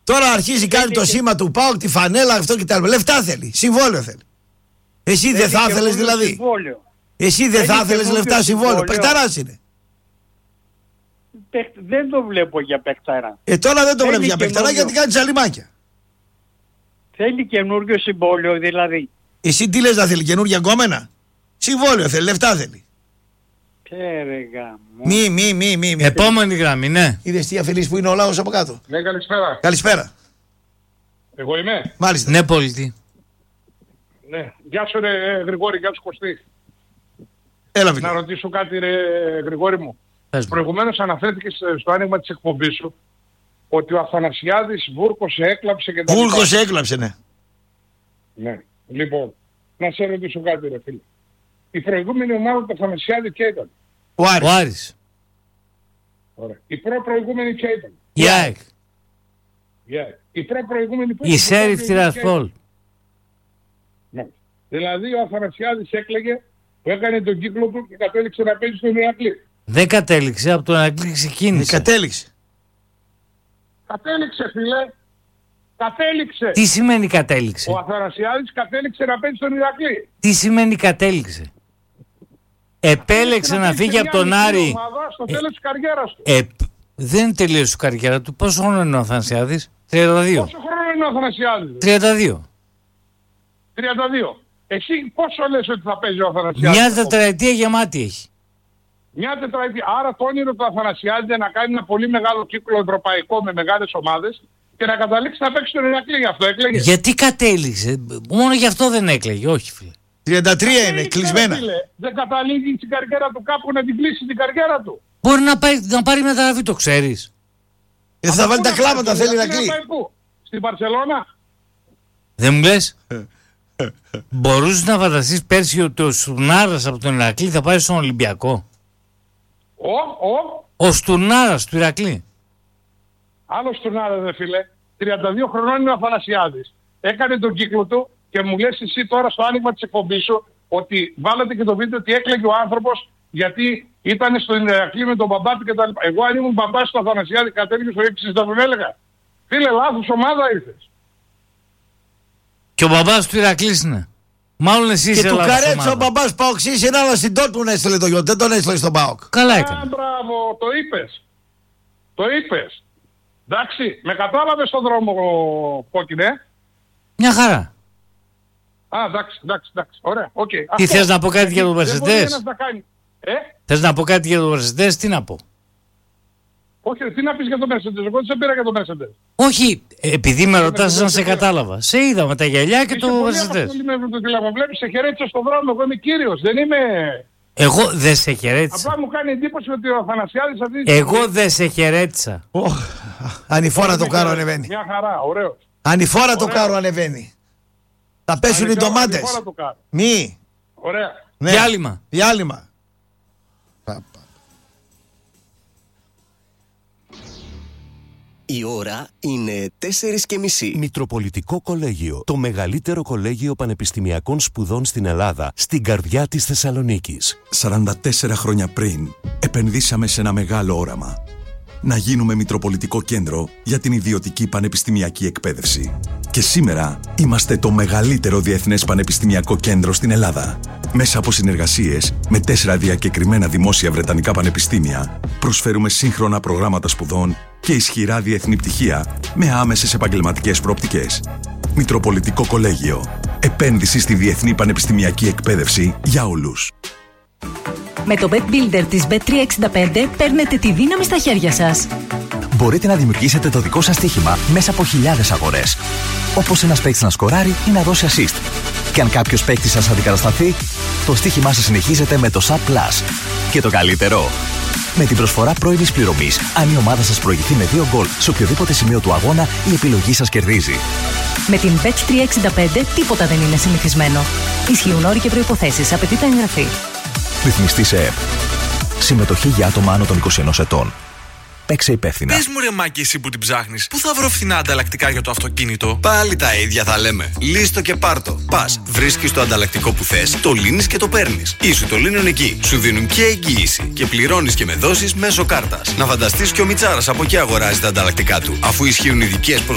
Τώρα αρχίζει κάνει το σήμα του ΠΑΟΚ, τη φανέλα, αυτό και τα άλλα. Λεφτά θέλει. Συμβόλαιο θέλει. Εσύ δεν θα ήθελες δηλαδή? Συμβόλαιο. Εσύ δεν θα ήθελες λεφτά συμβόλαιο? Παιχταράς είναι. Δεν το βλέπω για παιχταρά. Τώρα δεν το βλέπεις για παιχταρά γιατί κάνει τζαλιμάκια. Θέλει καινούργιο συμβόλαιο δηλαδή. Εσύ τι λες να θέλει, καινούργια γκόμενα? Συμβόλαιο θέλει, λεφτά θέλει. Μη. Επόμενη γραμμή, ναι. Είδες τι αφιλής που είναι ο λαός από κάτω. Ναι, καλησπέρα. Καλησπέρα. Εγώ είμαι. Μάλιστα. Ναι, πολιτή. Ναι. Γεια σου ρε Γρηγόρη, γεια σου Κωστή. Έλα, φίλε. Να ρωτήσω κάτι ρε Γρηγόρη μου. Προηγουμένως αναφέρθηκε στο άνοιγμα της εκπομπής σου ότι ο Αθανασιάδης βούρκωσε, έκλαψε και τα λοιπά. Βούρκωσε, έκλαψε, ναι. Ναι. Λοιπόν, να σε ρωτήσω κάτι ρε φίλε. Η προηγούμενη ομάδα του Αθανασιάδη ποια ήταν? Ο Άρης. Ωραία. Η προηγούμενη ποια ήταν? Η ΑΕΚ. Η προηγούμενη Η Σέριφ Τiraspol. Ναι. Δηλαδή ο Αθανασιάδης έκλαιγε που έκανε τον κύκλο του και κατέληξε να παίζει στον Ηρακλή. Δεν κατέληξε, από τον Ηρακλή ξεκίνησε. Κατέληξε. Κατέληξε φίλε. Κατέληξε. Τι σημαίνει κατέληξε? Ο Αθανασιάδης κατέληξε να παίζει στον Ηρακλή. Τι σημαίνει κατέληξε? Επέλεξε να φύγει από τον Άρη. Στο τέλος της καριέρας του. Δεν τελείωσε η καριέρα του. Πόσο χρόνο είναι ο Αθανασιάδης? 32. Πόσο χρόνο είναι ο Αθανασιάδης? 32. 32. Εσύ πόσο λες ότι θα παίζει ο Αθανασιάδης? Μια τετραετία γεμάτη έχει. Μια τετραετία. Άρα το όνειρο του Αθανασιάδη είναι να κάνει ένα πολύ μεγάλο κύκλο ευρωπαϊκό με μεγάλες ομάδες και να καταλήξει να παίξει τον Ηρακλή. Γι' αυτό έκλαιγε. Γιατί κατέληξε? Μόνο γι' αυτό δεν έκλαιγε. Όχι φίλε. 33 είναι, κλεισμένα. Φίλε. Δεν καταλήγει στην καριέρα του κάπου να την κλείσει την καριέρα του. Μπορεί να πάρει μεταγραφή, το ξέρεις. Θα βάλει τα κλάματα, θέλει να κλείσει. Στην Μπαρσελόνα. Δεν μου λες? Μπορούσες να φανταστείς πέρσι ότι ο Στουρνάρας από τον Ηρακλή θα πάει στον Ολυμπιακό? Ο Στουρνάρας του Ηρακλή. Άλλο Στουρνάρας δε φίλε. 32 χρονών είναι ο Αθανασιάδης. Έκανε τον κύκλο του και μου λες εσύ τώρα στο άνοιγμα της εκπομπής σου ότι βάλατε και το βίντεο ότι έκλαιγε ο άνθρωπος γιατί ήταν στον Ηρακλή με τον μπαμπά του κτλ. Εγώ αν ήμουν μπαμπάς του Αθανασιάδη κατέβηκε στο 6 θα τον έλεγα. Φίλε, λάθος ομάδα ήρθες. Και ο μπαμπάς του Ηρακλής είναι. Μάλλον εσύ είσαι λάθος ομάδα. Και του Καρέτσα ο μπαμπάς Παοξής είναι, αλλά στην Ντόρτμουντ έστειλε το γιο, δεν τον έστειλε στον ΠΑΟΚ. Καλά έκανε. Μπράβο, το είπες. Το είπες. Εντάξει, με κατάλαβες στον δρόμο Κόκκινε. Μια χαρά. Εντάξει, ωραία, οκ. Τι θες να πω κάτι για τον Μερσεντές? Θες να πω κάτι για τον Μερσεντές, τι να πω? Όχι, τι να πεις για τον Μερσεντές, εγώ δεν σε πήρα για τον Μερσεντές. Όχι, επειδή με ρωτάς να σε κατάλαβα. Σε είδα με τα γυαλιά και το Μερσεντές. Με βλέπεις, σε χαιρέτησα στον δρόμο, εγώ είμαι κύριος, δεν είμαι... Εγώ δεν σε χαιρέτησα. Απλά μου κάνει εντύπωση ότι ο Αθανασιάδης αυτή... Εγώ δεν σε χαιρέτησα. Ανηφόρα το κάρο ανεβαίνει. Μια χαρά, ωραίος. Ανηφόρα το κάρο ανεβαίνει. Θα πέσουν οι ντομάτες. Μη. Ωραία. Ναι. Διάλειμμα. Η ώρα είναι 4:30. Μητροπολιτικό Κολέγιο. Το μεγαλύτερο κολέγιο πανεπιστημιακών σπουδών στην Ελλάδα, στην καρδιά της Θεσσαλονίκης. 44 χρόνια πριν, επενδύσαμε σε ένα μεγάλο όραμα. Να γίνουμε Μητροπολιτικό Κέντρο για την ιδιωτική πανεπιστημιακή εκπαίδευση. Και σήμερα είμαστε το μεγαλύτερο διεθνές πανεπιστημιακό κέντρο στην Ελλάδα. Μέσα από συνεργασίες με 4 διακεκριμένα δημόσια βρετανικά πανεπιστήμια, προσφέρουμε σύγχρονα προγράμματα σπουδών και ισχυρά διεθνή πτυχία με άμεσες επαγγελματικές προοπτικές. Μητροπολιτικό Κολέγιο. Επένδυση στη διεθνή πανεπιστημιακή εκπαίδευση για όλους. Με το Bet Builder της Bet365 παίρνετε τη δύναμη στα χέρια σας. Μπορείτε να δημιουργήσετε το δικό σας στοίχημα μέσα από χιλιάδες αγορές. Όπως ένας παίκτης να σκοράρει ή να δώσει assist. Και αν κάποιος παίκτης σας αντικατασταθεί, το στοίχημά σας συνεχίζεται με το SAP Plus. Και το καλύτερο, με την προσφορά πρώιμης πληρωμής, αν η ομάδα σας προηγηθεί με 2 γκολ σε οποιοδήποτε σημείο του αγώνα, η επιλογή σας κερδίζει. Με την Bet365 τίποτα δεν είναι συνηθισμένο. Ισχύουν όροι και προϋποθέσεις. Απαιτείται εγγραφή. Ρυθμιστή σε ΕΠ. Συμμετοχή για άτομα άνω των 21 ετών. Παίξε υπεύθυνα. Πες μου ρε Μάκη, εσύ που την ψάχνεις, πού θα βρω φθηνά ανταλλακτικά για το αυτοκίνητο? Πάλι τα ίδια θα λέμε. Λύστο και πάρτο. Πας, βρίσκεις το ανταλλακτικό που θες, το λύνεις και το παίρνεις. Ή σου το λύνουν εκεί. Σου δίνουν και εγγύηση. Και πληρώνεις και με δόσεις μέσω κάρτας. Να φανταστείς και ο Μιτσάρας από εκεί αγοράζει τα ανταλλακτικά του, αφού ισχύουν ειδικές